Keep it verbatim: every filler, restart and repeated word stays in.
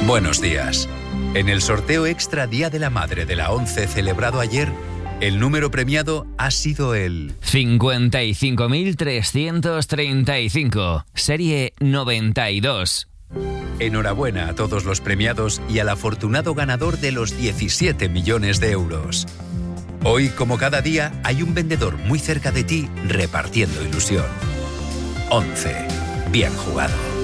Buenos días. En el sorteo extra Día de la Madre de la ONCE celebrado ayer, el número premiado ha sido el cincuenta y cinco mil trescientos treinta y cinco, serie noventa y dos. Enhorabuena a todos los premiados y al afortunado ganador de los diecisiete millones de euros. Hoy, como cada día, hay un vendedor muy cerca de ti repartiendo ilusión. ONCE. Bien jugado.